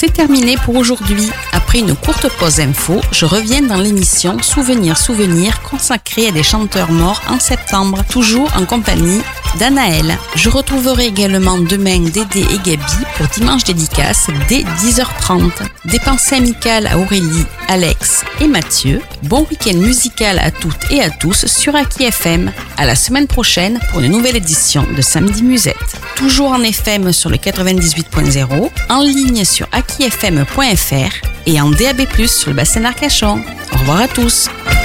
C'est terminé pour aujourd'hui. Après une courte pause info, je reviens dans l'émission Souvenirs consacrée à des chanteurs morts en septembre, toujours en compagnie d'Anaël. Je retrouverai également demain Dédé et Gabi pour Dimanche Dédicace dès 10h30. Des pensées amicales à Aurélie, Alex et Mathieu. Bon week-end musical à toutes et à tous sur Aki FM. À la semaine prochaine pour une nouvelle édition de Samedi Musette. Toujours en FM sur le 98.0, en ligne sur akifm.fr et en DAB+, sur le bassin d'Arcachon. Au revoir à tous.